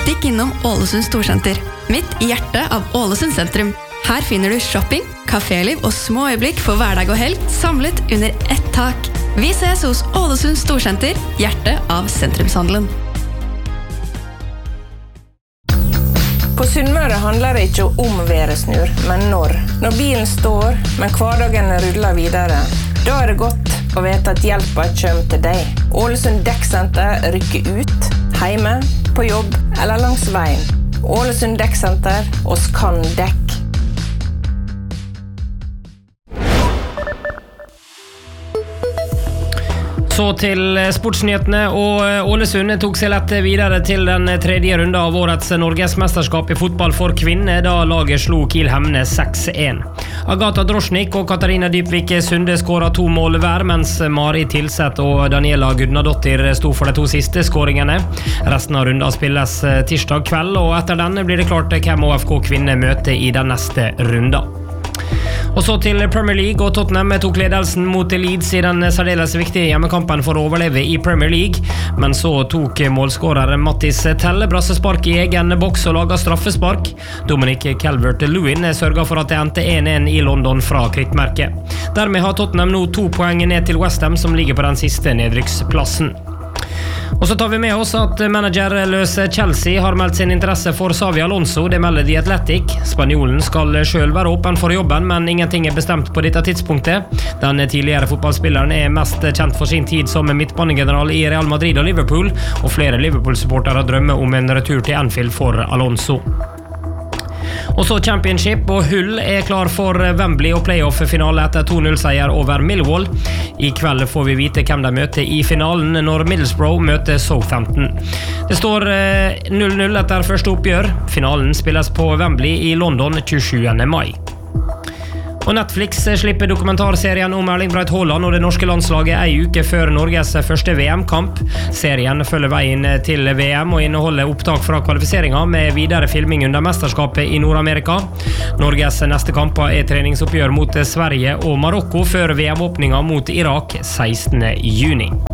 Stikk innom Ålesund Storsenter, midt I hjertet av Ålesund sentrum. Her finner du shopping, kaféliv og små øyeblikk for hverdag og helg, samlet under ett tak. Vi ses hos Ålesund Storsenter, hjertet av sentrumshandelen. På Sunnmøre handler det ikke om væresnur, men når. Når bilen står, men hverdagen ruller videre, da det godt å vite at hjelpa kommer til deg. Ålesund Dekksenter rykker ut, hjemme, på jobb eller langs veien. Ålesund Dekksenter, oss kan dekk. Så til sportsnyhetene, og Ålesund tok seg lett videre til den tredje runde av årets Norgesmesterskap I fotball for kvinner, da laget slo Kiel Hemne 6-1. Agatha Drosnik og Katarina Dybvik Sunde skåret 2 mål hver, mens Mari Tilseth og Daniela Gudnadottir sto for de 2 siste skåringene. Resten av runden spilles tirsdag kveld, og etter denne blir det klart hvem ÅFK kvinner møter I den neste runden. Og så til Premier League, og Tottenham tok ledelsen mot Leeds I den særdeles viktige hjemmekampen for å overleve I Premier League, men så tok målskårer Mattis Telle brassespark I egen boks og laget straffespark. Dominic Calvert-Lewin sørget for at det endte 1-1 I London fra krittmerket. Dermed har Tottenham nå 2 poeng ned til West Ham, som ligger på den siste nedrykksplassen. Og så tar vi med oss at managerløse Chelsea har meldt sin interesse for Xavi Alonso, det melder The Athletic. Spanjolen skal selv være åpen for jobben, men ingenting bestemt på dette tidspunktet. Den tidligere fotballspilleren mest kjent for sin tid som midtbanegeneral I Real Madrid og Liverpool, og flere Liverpool-supportere drømmer om en retur til Anfield for Alonso. Og så Championship, og Hull klar for Wembley og playoff-finale etter 2-0-seier over Millwall. I kveld får vi vite hvem de møter I finalen når Middlesbrough møter Southampton. Det står 0-0 etter første oppgjør. Finalen spilles på Wembley I London 27. mai. Og Netflix slipper dokumentarserien om Erling Braut Haaland og det norske landslaget en uke før Norges første VM-kamp. Serien følger veien til VM og inneholder opptak fra kvalifiseringen med videre filming under mesterskapet I Nord-Amerika. Norges neste kamper treningsoppgjør mot Sverige og Marokko før VM-åpningen mot Irak 16. juni.